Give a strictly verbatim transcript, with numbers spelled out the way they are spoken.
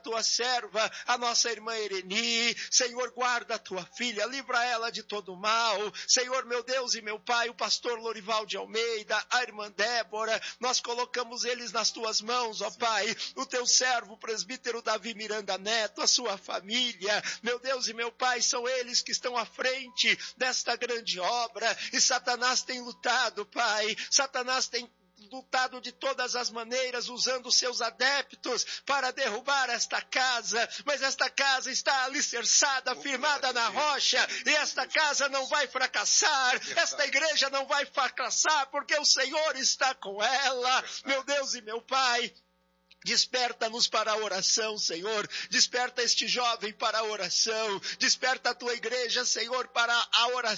tua serva, a nossa irmã Ereni. Senhor, guarda a tua filha, livra ela de todo mal. Senhor, meu Deus e meu Pai, o pastor Lorival de Almeida, a irmã Débora, nós colocamos eles nas tuas mãos, ó Pai. O teu servo, o presbítero Davi Miranda Neto, a sua família, meu Deus e meu Pai, são eles que estão à frente desta grande obra. E Satanás tem lutado, Pai. Satanás tem lutado de todas as maneiras, usando seus adeptos para derrubar esta casa, mas esta casa está alicerçada, firmada na rocha, e esta casa não vai fracassar, esta igreja não vai fracassar, porque o Senhor está com ela, meu Deus e meu Pai. Desperta-nos para a oração, Senhor. Desperta este jovem para a oração. Desperta a tua igreja, Senhor, para a oração.